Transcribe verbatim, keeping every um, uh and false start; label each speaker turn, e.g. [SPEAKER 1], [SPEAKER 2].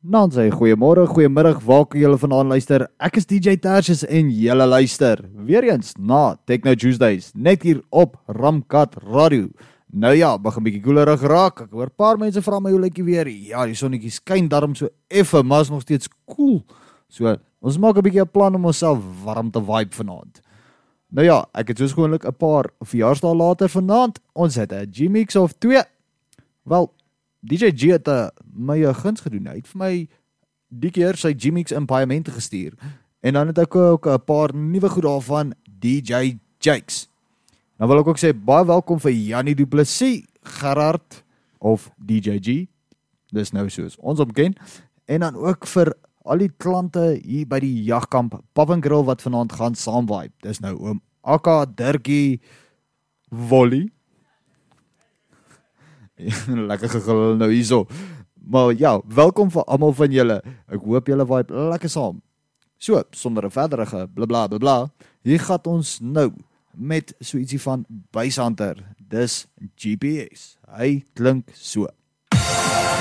[SPEAKER 1] Nou sê goeiemôre, goeiemiddag, waar kan julle vanaand luister? Ek is D J Tertius en julle luister weer eens na Techno Tuesdays, net hier op Ramkat Radio. Nou ja, begin bietjie koelerig raak. Ek hoor 'n paar mense vra my hoe lyk jy weer? Ja, die sonnetjie skyn darm so effe, maar is nog steeds koel. So, ons maak 'n bietjie 'n plan om onsself warm te vibe vanaand. Nou ja, ek het soos gewoonlik 'n paar verjaarsdae later vanaand. Ons het 'n G-Mix of twee. Wel, D J G het uh, my 'n guns gedoen. Hy het vir my die keer sy G-Mix in paaiement gestuur. En dan het ek ook 'n paar nuwe goed daarvan D J Jakes. Nou wil ek ook sê baie welkom vir Janie Du Plessis, Gerard of D J G. Dis nou soos ons hom ken. En dan ook vir al die klante hier by die jagkamp Pub and Grill wat vanaand gaan saam vibe. Dis nou oom Akka, Dirkie, Wolly. Lekker gegil nou hierso. Maar ja, welkom vir almal van julle. Ek hoop julle vibe lekker saam. So, sonder 'n verdere blabla bla bla, hier gaan ons nou met so ietsie van Basshunter. Dis G P S. Hy klink so.